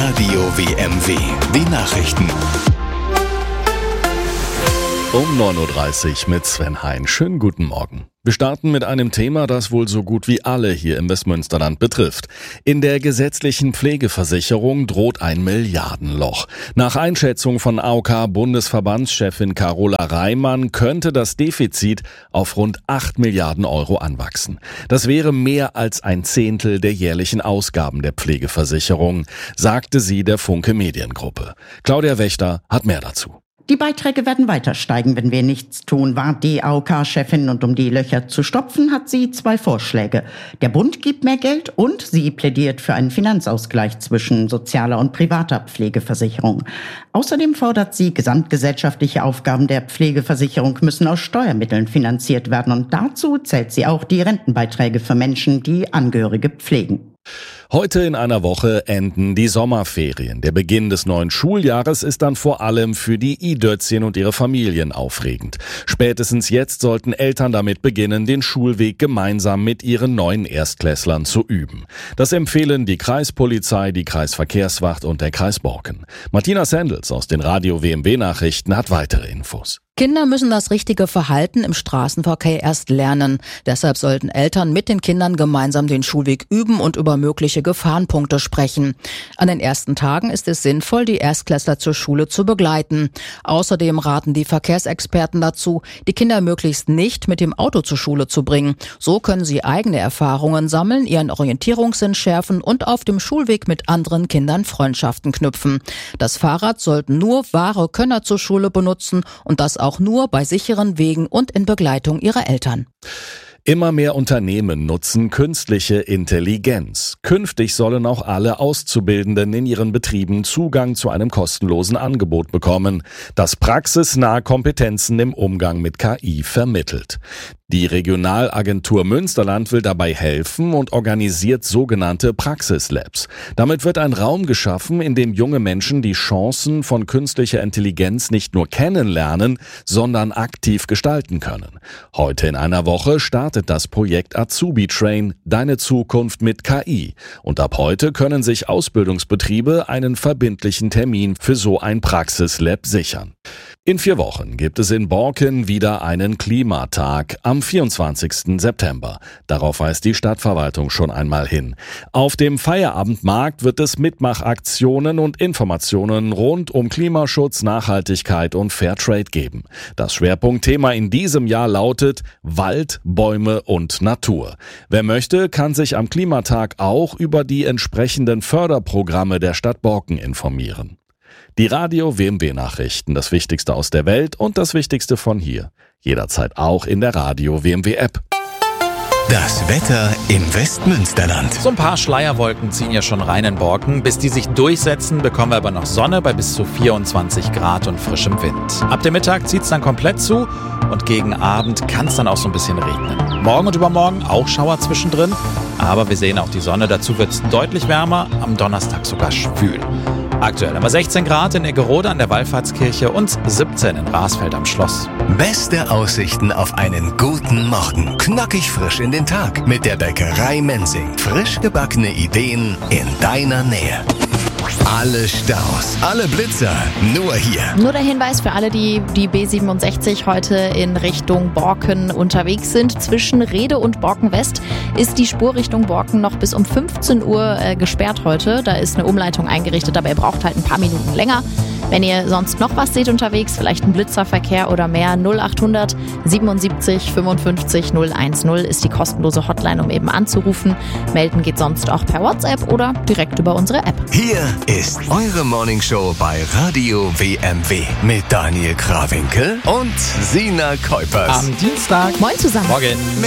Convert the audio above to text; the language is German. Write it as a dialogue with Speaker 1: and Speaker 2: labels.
Speaker 1: Radio WMW. Die Nachrichten.
Speaker 2: Um 9.30 Uhr mit Sven Hein. Schönen guten Morgen. Wir starten mit einem Thema, das wohl so gut wie alle hier im Westmünsterland betrifft. In der gesetzlichen Pflegeversicherung droht ein Milliardenloch. Nach Einschätzung von AOK-Bundesverbandschefin Carola Reimann könnte das Defizit auf rund 8 Milliarden Euro anwachsen. Das wäre mehr als ein Zehntel der jährlichen Ausgaben der Pflegeversicherung, sagte sie der Funke Mediengruppe. Claudia Wächter hat mehr dazu.
Speaker 3: Die Beiträge werden weiter steigen, wenn wir nichts tun, warnt die AOK-Chefin. Und um die Löcher zu stopfen, hat sie 2 Vorschläge. Der Bund gibt mehr Geld und sie plädiert für einen Finanzausgleich zwischen sozialer und privater Pflegeversicherung. Außerdem fordert sie, gesamtgesellschaftliche Aufgaben der Pflegeversicherung müssen aus Steuermitteln finanziert werden. Und dazu zählt sie auch die Rentenbeiträge für Menschen, die Angehörige pflegen.
Speaker 2: Heute in einer Woche enden die Sommerferien. Der Beginn des neuen Schuljahres ist dann vor allem für die I-Dötzchen und ihre Familien aufregend. Spätestens jetzt sollten Eltern damit beginnen, den Schulweg gemeinsam mit ihren neuen Erstklässlern zu üben. Das empfehlen die Kreispolizei, die Kreisverkehrswacht und der Kreis Borken. Martina Sendels aus den Radio WMW Nachrichten hat weitere Infos.
Speaker 4: Kinder müssen das richtige Verhalten im Straßenverkehr erst lernen. Deshalb sollten Eltern mit den Kindern gemeinsam den Schulweg üben und über mögliche Gefahrenpunkte sprechen. An den ersten Tagen ist es sinnvoll, die Erstklässler zur Schule zu begleiten. Außerdem raten die Verkehrsexperten dazu, die Kinder möglichst nicht mit dem Auto zur Schule zu bringen. So können sie eigene Erfahrungen sammeln, ihren Orientierungssinn schärfen und auf dem Schulweg mit anderen Kindern Freundschaften knüpfen. Das Fahrrad sollten nur wahre Könner zur Schule benutzen und das auch nur bei sicheren Wegen und in Begleitung ihrer Eltern.
Speaker 2: Immer mehr Unternehmen nutzen künstliche Intelligenz. Künftig sollen auch alle Auszubildenden in ihren Betrieben Zugang zu einem kostenlosen Angebot bekommen, das praxisnahe Kompetenzen im Umgang mit KI vermittelt. Die Regionalagentur Münsterland will dabei helfen und organisiert sogenannte Praxislabs. Damit wird ein Raum geschaffen, in dem junge Menschen die Chancen von künstlicher Intelligenz nicht nur kennenlernen, sondern aktiv gestalten können. Heute in einer Woche startet das Projekt Azubi Train, deine Zukunft mit KI. Und ab heute können sich Ausbildungsbetriebe einen verbindlichen Termin für so ein Praxislab sichern. In 4 Wochen gibt es in Borken wieder einen Klimatag am 24. September. Darauf weist die Stadtverwaltung schon einmal hin. Auf dem Feierabendmarkt wird es Mitmachaktionen und Informationen rund um Klimaschutz, Nachhaltigkeit und Fairtrade geben. Das Schwerpunktthema in diesem Jahr lautet Wald, Bäume und Natur. Wer möchte, kann sich am Klimatag auch über die entsprechenden Förderprogramme der Stadt Borken informieren. Die Radio WMW Nachrichten, das Wichtigste aus der Welt und das Wichtigste von hier. Jederzeit auch in der Radio WMW App.
Speaker 1: Das Wetter im Westmünsterland.
Speaker 5: So ein paar Schleierwolken ziehen ja schon rein in Borken. Bis die sich durchsetzen, bekommen wir aber noch Sonne bei bis zu 24 Grad und frischem Wind. Ab dem Mittag zieht es dann komplett zu und gegen Abend kann es dann auch so ein bisschen regnen. Morgen und übermorgen auch Schauer zwischendrin, aber wir sehen auch die Sonne. Dazu wird es deutlich wärmer, am Donnerstag sogar schwül. Aktuell haben wir 16 Grad in Eggerode an der Wallfahrtskirche und 17 in Rasfeld am Schloss.
Speaker 1: Beste Aussichten auf einen guten Morgen. Knackig frisch in den Tag mit der Bäckerei Mensing. Frisch gebackene Ideen in deiner Nähe. Alle Staus, alle Blitzer, nur hier.
Speaker 6: Nur der Hinweis für alle, die B67 heute in Richtung Borken unterwegs sind. Zwischen Rede und Borken West ist die Spur Richtung Borken noch bis um 15 Uhr gesperrt heute. Da ist eine Umleitung eingerichtet, aber ihr braucht halt ein paar Minuten länger. Wenn ihr sonst noch was seht unterwegs, vielleicht ein Blitzerverkehr oder mehr, 0800 77 55 010 ist die kostenlose Hotline, um eben anzurufen. Melden geht sonst auch per WhatsApp oder direkt über unsere App.
Speaker 1: Hier ist eure Morningshow bei Radio WMW mit Daniel Krawinkel und Sina Kuipers.
Speaker 5: Am Dienstag.
Speaker 6: Moin zusammen.
Speaker 5: Morgen.